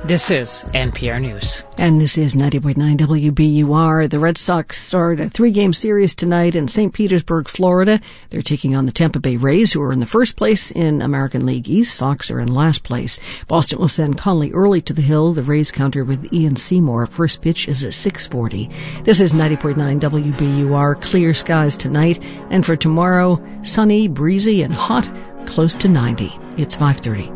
This is NPR News. And this is 90.9 WBUR. The Red Sox start a 3-game series tonight in St. Petersburg, Florida. They're taking on the Tampa Bay Rays, who are in the first place in American League East. Sox are in last place. Boston will send Conley early to the hill. The Rays counter with Ian Seymour. First pitch is at 6:40. This is 90.9 WBUR. Clear skies tonight. And for tomorrow, sunny, breezy, and hot, close to 90. It's 5:30.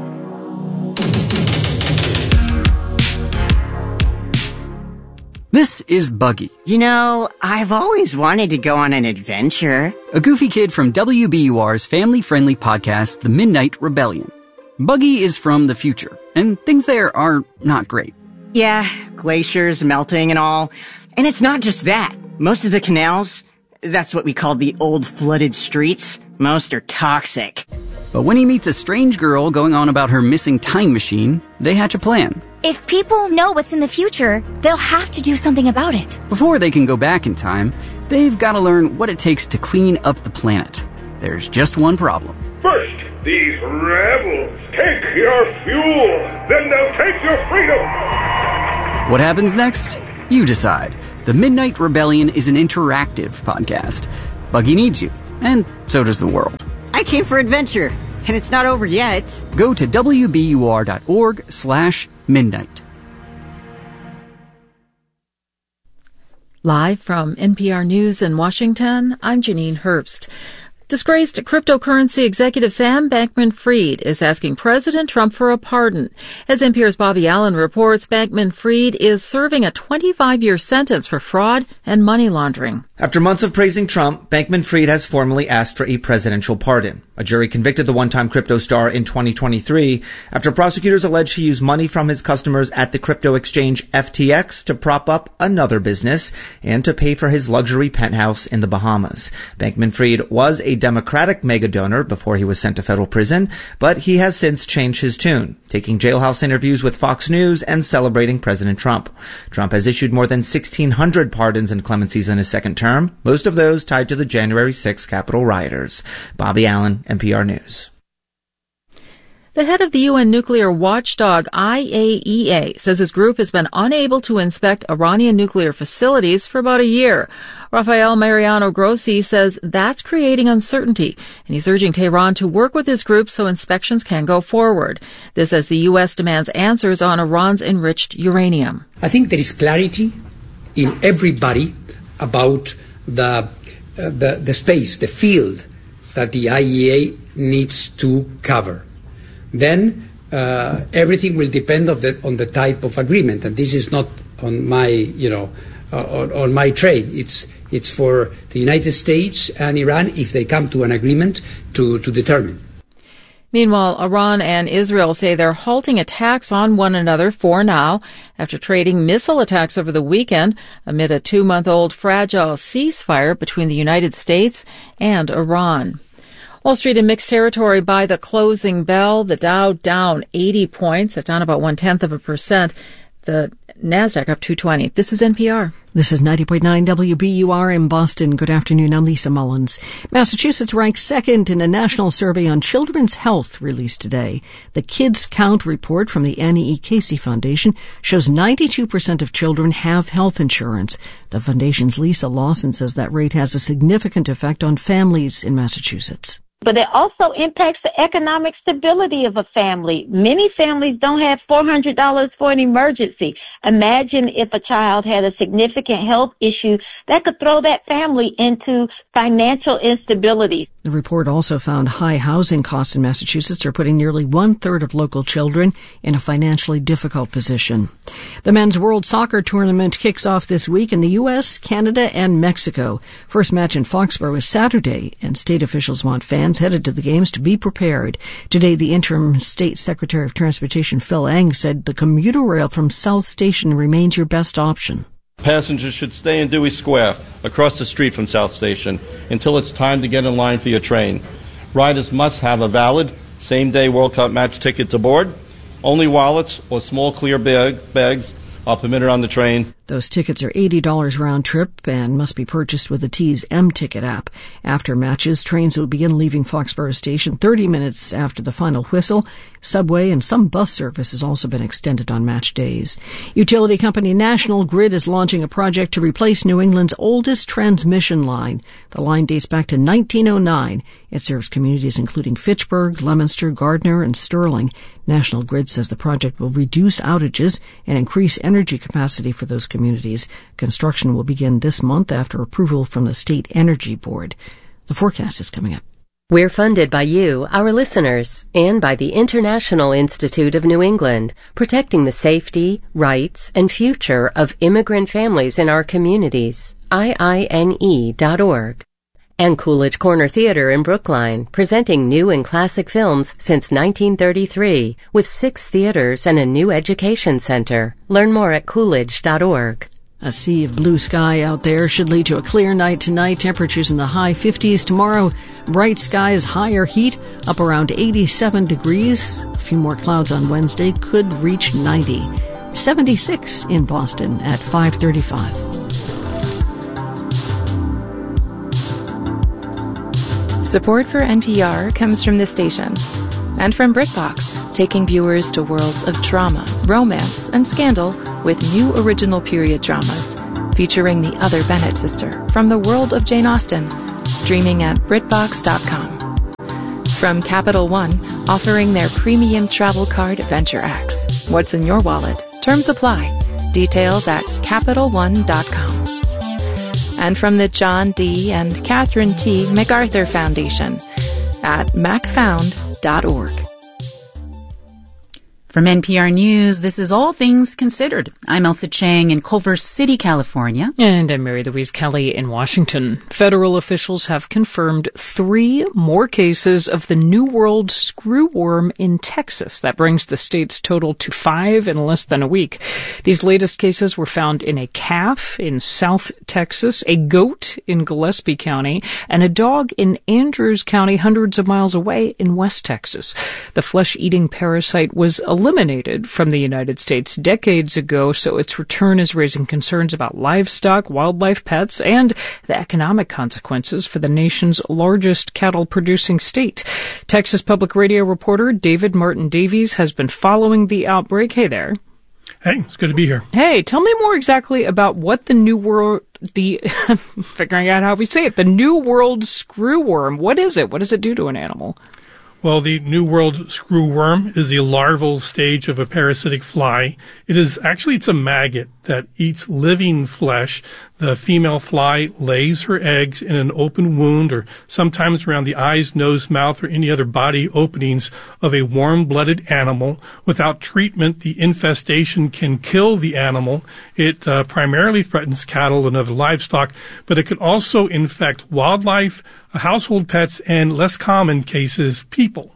This is Buggy. You know, I've always wanted to go on an adventure. A goofy kid from WBUR's family-friendly podcast, The Midnight Rebellion. Buggy is from the future, and things there are not great. Yeah, glaciers melting and all. And it's not just that. Most of the canals, that's what we call the old flooded streets, most are toxic. But when he meets a strange girl going on about her missing time machine, they hatch a plan. If people know what's in the future, they'll have to do something about it. Before they can go back in time, they've got to learn what it takes to clean up the planet. There's just one problem. First, these rebels take your fuel, then they'll take your freedom. What happens next? You decide. The Midnight Rebellion is an interactive podcast. Buggy needs you, and so does the world. I came for adventure, and it's not over yet. Go to wbur.org/midnight. Live from NPR News in Washington, I'm Janine Herbst. Disgraced cryptocurrency executive Sam Bankman-Fried is asking President Trump for a pardon. As NPR's Bobby Allen reports, Bankman-Fried is serving a 25-year sentence for fraud and money laundering. After months of praising Trump, Bankman-Fried has formally asked for a presidential pardon. A jury convicted the one-time crypto star in 2023 after prosecutors alleged he used money from his customers at the crypto exchange FTX to prop up another business and to pay for his luxury penthouse in the Bahamas. Bankman-Fried was a Democratic mega donor before he was sent to federal prison, but he has since changed his tune, taking jailhouse interviews with Fox News and celebrating President Trump. Trump has issued more than 1,600 pardons and clemencies in his second term, most of those tied to the January 6 Capitol rioters. Bobby Allen, NPR News. The head of the UN nuclear watchdog IAEA says his group has been unable to inspect Iranian nuclear facilities for about a year. Rafael Mariano Grossi says that's creating uncertainty, and he's urging Tehran to work with his group so inspections can go forward. This as the U.S. demands answers on Iran's enriched uranium. I think there is clarity in everybody about the space, the field that the IAEA needs to cover. Then everything will depend on the type of agreement, and this is not on my on my tray. It's for the United States and Iran, if they come to an agreement, to determine. Meanwhile, Iran and Israel say they're halting attacks on one another for now after trading missile attacks over the weekend amid a 2-month-old fragile ceasefire between the United States and Iran. Wall Street in mixed territory by the closing bell. The Dow down 80 points. That's down about 0.1%. The NASDAQ up 220. This is NPR. This is 90.9 WBUR in Boston. Good afternoon. I'm Lisa Mullins. Massachusetts ranks second in a national survey on children's health released today. The Kids Count report from the Annie E. Casey Foundation shows 92% of children have health insurance. The foundation's Lisa Lawson says that rate has a significant effect on families in Massachusetts. But it also impacts the economic stability of a family. Many families don't have $400 for an emergency. Imagine if a child had a significant health issue that could throw that family into financial instability. The report also found high housing costs in Massachusetts are putting nearly 1/3 of local children in a financially difficult position. The Men's World Soccer Tournament kicks off this week in the U.S., Canada, and Mexico. First match in Foxborough is Saturday, and state officials want fans headed to the games to be prepared. Today, the interim State Secretary of Transportation, Phil Eng, said the commuter rail from South Station remains your best option. Passengers should stay in Dewey Square across the street from South Station until it's time to get in line for your train. Riders must have a valid same-day World Cup match ticket to board. Only wallets or small clear bags are permitted on the train. Those tickets are $80 round trip and must be purchased with the T's M-Ticket app. After matches, trains will begin leaving Foxborough Station 30 minutes after the final whistle. Subway and some bus service has also been extended on match days. Utility company National Grid is launching a project to replace New England's oldest transmission line. The line dates back to 1909. It serves communities including Fitchburg, Leominster, Gardner, and Sterling. National Grid says the project will reduce outages and increase energy capacity for those communities. Construction will begin this month after approval from the State Energy Board. The forecast is coming up. We're funded by you, our listeners, and by the International Institute of New England, protecting the safety, rights, and future of immigrant families in our communities. IINE.org. And Coolidge Corner Theater in Brookline, presenting new and classic films since 1933, with 6 theaters and a new education center. Learn more at Coolidge.org. A sea of blue sky out there should lead to a clear night tonight. Temperatures in the high 50s. Tomorrow, bright skies, higher heat, up around 87 degrees. A few more clouds on Wednesday, could reach 90. 76 in Boston at 5:35. Support for NPR comes from this station and from BritBox, taking viewers to worlds of drama, romance, and scandal with new original period dramas featuring the other Bennett sister from the world of Jane Austen, streaming at BritBox.com. From Capital One, offering their premium travel card VentureX. What's in your wallet? Terms apply. Details at CapitalOne.com. And from the John D. and Catherine T. MacArthur Foundation at macfound.org. From NPR News, this is All Things Considered. I'm Elsa Chang in Culver City, California. And I'm Mary Louise Kelly in Washington. Federal officials have confirmed 3 more cases of the New World screwworm in Texas. That brings the state's total to 5 in less than a week. These latest cases were found in a calf in South Texas, a goat in Gillespie County, and a dog in Andrews County, hundreds of miles away in West Texas. The flesh-eating parasite was eliminated from the United States decades ago, so its return is raising concerns about livestock, wildlife, pets, and the economic consequences for the nation's largest cattle-producing state. Texas Public Radio reporter David Martin Davies has been following the outbreak. Hey there. Hey, it's good to be here. Hey, tell me more exactly about what the New World, figuring out how we say it, the New World screwworm. What is it? What does it do to an animal? Well, the New World screwworm is the larval stage of a parasitic fly. It's a maggot that eats living flesh. The female fly lays her eggs in an open wound or sometimes around the eyes, nose, mouth, or any other body openings of a warm-blooded animal. Without treatment, the infestation can kill the animal. It primarily threatens cattle and other livestock, but it could also infect wildlife, household pets, and less common cases, people.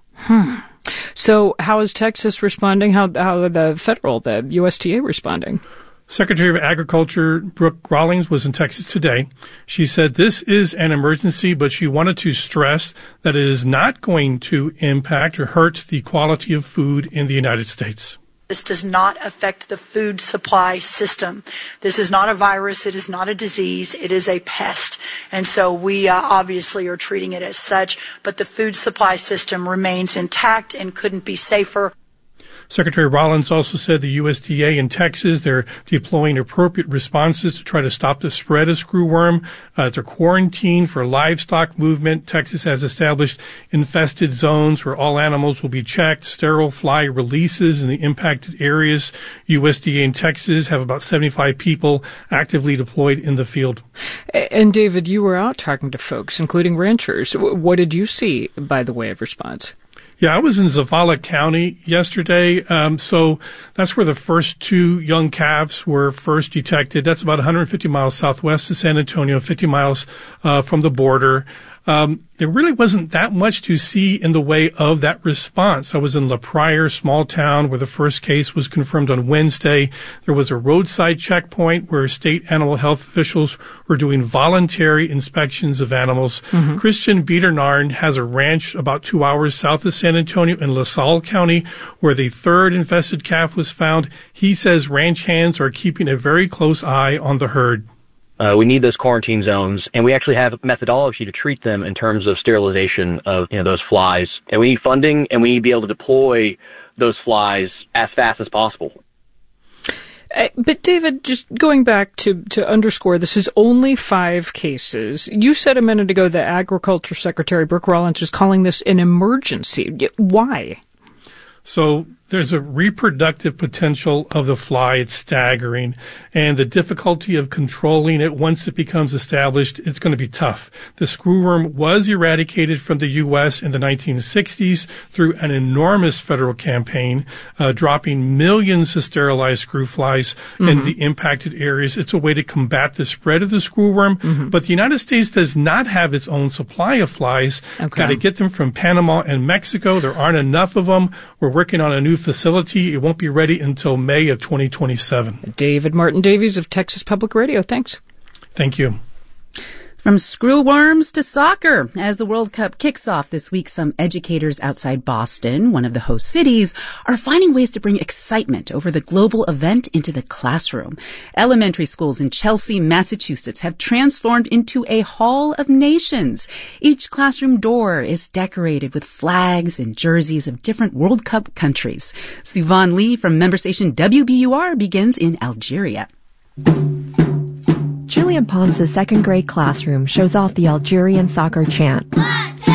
So how is Texas responding? How the USDA responding? Secretary of Agriculture Brooke Rawlings was in Texas today. She said this is an emergency, but she wanted to stress that it is not going to impact or hurt the quality of food in the United States. This does not affect the food supply system. This is not a virus. It is not a disease. It is a pest. And so we obviously are treating it as such, but the food supply system remains intact and couldn't be safer. Secretary Rawlings also said the USDA in Texas, they're deploying appropriate responses to try to stop the spread of screwworm. It's a quarantine for livestock movement. Texas has established infested zones where all animals will be checked, sterile fly releases in the impacted areas. USDA in Texas have about 75 people actively deployed in the field. And David, you were out talking to folks, including ranchers. What did you see by the way of response? Yeah, I was in Zavala County yesterday, so that's where the first 2 young calves were first detected. That's about 150 miles southwest of San Antonio, 50 miles from the border. there really wasn't that much to see in the way of that response. I was in La Pryor, small town, where the first case was confirmed on Wednesday. There was a roadside checkpoint where state animal health officials were doing voluntary inspections of animals. Mm-hmm. Christian Biedernarn has a ranch about 2 hours south of San Antonio in LaSalle County, where the third infested calf was found. He says ranch hands are keeping a very close eye on the herd. We need those quarantine zones, and we actually have a methodology to treat them in terms of sterilization of those flies. And we need funding, and we need to be able to deploy those flies as fast as possible. But David, just going back to underscore, this is only 5 cases. You said a minute ago that Agriculture Secretary Brooke Rollins was calling this an emergency. Why? So there's a reproductive potential of the fly. It's staggering. And the difficulty of controlling it once it becomes established, it's going to be tough. The screwworm was eradicated from the U.S. in the 1960s through an enormous federal campaign, dropping millions of sterilized screw flies in the impacted areas. It's a way to combat the spread of the screwworm. But the United States does not have its own supply of flies. Got to get them from Panama and Mexico. There aren't enough of them. We're working on a new facility. It won't be ready until May of 2027. David Martin Davies of Texas Public Radio. Thanks. Thank you. From screwworms to soccer. As the World Cup kicks off this week, some educators outside Boston, one of the host cities, are finding ways to bring excitement over the global event into the classroom. Elementary schools in Chelsea, Massachusetts have transformed into a hall of nations. Each classroom door is decorated with flags and jerseys of different World Cup countries. Suvan Lee from member station WBUR begins in Algeria. Julian Pons' second grade classroom shows off the Algerian soccer chant.